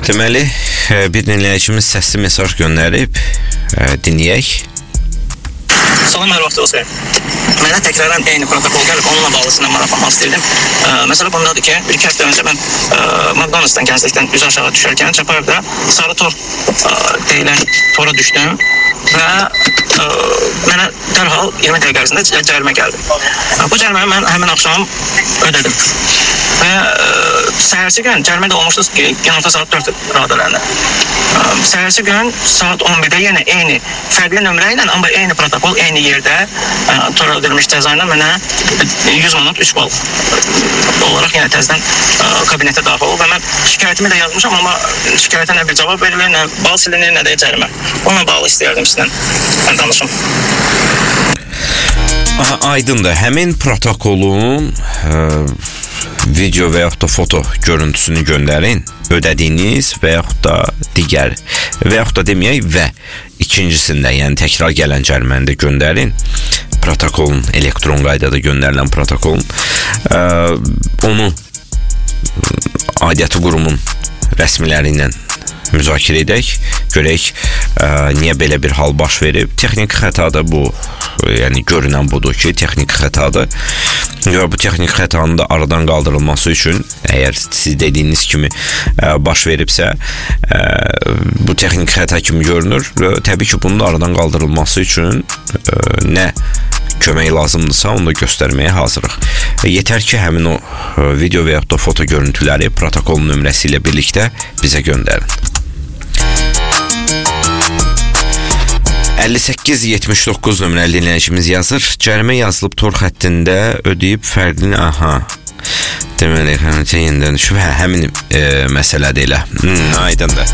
Deməli, bir dinləyicimiz səsli mesaj göndərib, dinləyək. Salam, hər vaxt olsun. Mənə təkrarən eyni protokol gəlib, onunla bağlısından maraqlanmaq istəyirdim. Məsələ bundadır ki, bir-iki həftə öncə mən McDonald's-dan gənclikdən üzü aşağı düşərkən Çapayevdə sarı tor deyilən tora düşdüm və mənə dərhal 20 dəqiqə ərzində cərimə gəldi. Bu cəriməni mən həmin axşam ödədim. Və səhərsi gün cərimə də olmuşdu günorta saat 4 radələrində. Səhərsi gün saat 11-də yenə eyni fərqli nömrə ilə, amma eyni protokol, eyni yerdə tora ödülmüş cəzayla mənə 100 manat 3 bal olaraq yenə təzdən kabinetə daxil olub və mən şikayətimi də yazmışam, amma şikayətə nə bir cavab verilir, nə bal silinir, nə də cərimə. Onunla bağlı istəyərdim sizdən danışım. Aydındır, həmin protokolun video və yaxud da foto görüntüsünü göndərin, ödədiyiniz və yaxud da digər və yaxud da deməyək və ikincisində, yəni təkrar gələn cəriməni də göndərin, protokolun, elektron qaydada göndərilən protokolun, onu aidiyyatı qurumun rəsmiləri ilə müzakirə edək, görək niyə belə bir hal baş verib. Texniki xətadır bu, yəni görünən budur ki, texniki xətadır və bu texniki xətanın da aradan qaldırılması üçün, əgər siz dediyiniz kimi baş veribsə, bu texniki xəta kimi görünür, təbii ki, bunun da aradan qaldırılması üçün nə kömək lazımdırsa, onu da göstərməyə hazırıq. Yetər ki, həmin o video və yaxud da foto görüntüləri protokol nömrəsi ilə birlikdə bizə göndərin. 5879 nömrəli dinləyicimiz yazır. Cərimə yazılıb tor xəttində ödəyib fərqini, deməli, yenidən düşüb, həmin məsələdir elə. Aydındır.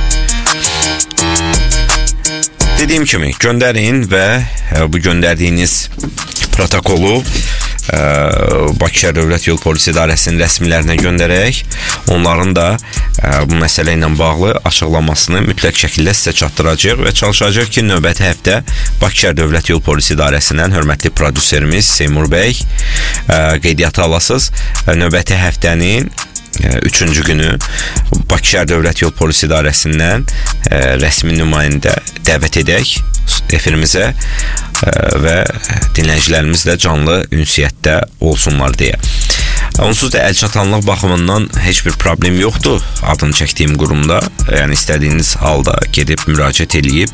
Dediyim kimi, göndərin və bu göndərdiyiniz protokolu Bakı Şəhər Dövlət Yol Polisi İdarəsinin rəsmilərinə göndərək, onların da bu məsələ ilə bağlı açıqlamasını mütləq şəkildə sizə çatdıracaq və çalışacaq ki, növbəti həftə Bakı Şəhər Dövlət Yol Polisi İdarəsindən hörmətli prodüserimiz Seymur bəy qeydiyyata alasınız. Növbəti həftənin 3-cü günü Bakı Şəhər Dövlət Yol Polisi İdarəsindən rəsmi nümayəndə dəvət edək efirimizə və dinləyicilərimizlə canlı ünsiyyətdə olsunlar deyə. Onsuz da əlçatanlıq baxımından heç bir problem yoxdur adını çəkdiyim qurumda. Yəni istədiyiniz halda gedib müraciət eləyib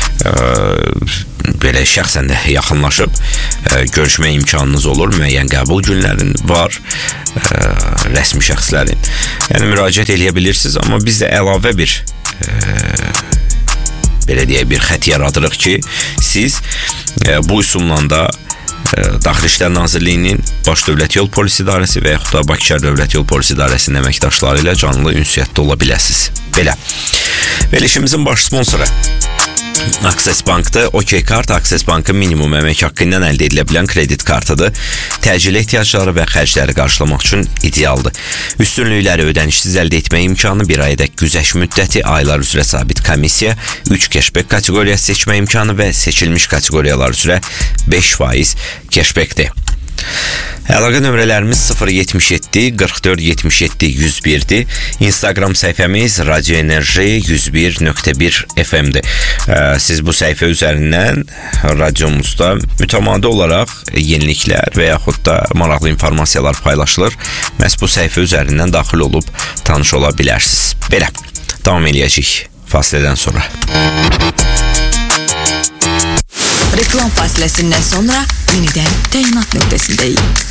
belə şəxsən də yaxınlaşıb görüşmə imkanınız olur. Müəyyən qəbul günlərin var rəsmi şəxslərin. Yəni müraciət eləyə bilirsiniz, amma biz də əlavə bir belə deyək, bir xət yaradırıq ki, siz bu üsulla da Daxili İşlər Nazirliyinin Baş Dövlət Yol Polisi İdarəsi və yaxud da Bakı Şəhər Dövlət Yol Polisi İdarəsinin əməkdaşları ilə canlı ünsiyyətdə ola biləsiniz. Belə. Verilişimizin baş sponsoru Access Bank'da OK Kart, Access Bank'ın minimum əmək haqqı ilə əldə edilə bilən kredit kartıdır. Təcili ehtiyacları və xərcləri qarşılamaq üçün idealdır. Üstünlükləri ödənişsiz əldə etmə imkanı, bir aydək güzəşt müddəti, aylar üzrə sabit komissiya, 3 cashback kateqoriyası seçmə imkanı və seçilmiş kateqoriyalar üzrə 5% cashbackdir. Əlaqə nömrələrimiz 077 44 77 101-dir. Instagram səhifəmiz Radio Enerji 101.1 FM-dir. Siz bu səhifə üzərindən radiomuzda mütəmadi olaraq yeniliklər və yaxud da maraqlı informasiyalar paylaşılır. Məhz bu səhifə üzərindən daxil olub tanış ola bilərsiniz. Belə, davam eləyəcək fasilədən sonra. Reklam fasiləsindən sonra yenidən təyinat nöqtəsindəyik.